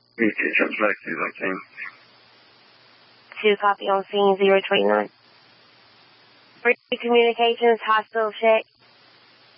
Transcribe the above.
BT Trucks Medical 219. 2 copy on scene 029. Free Communications, hospital check.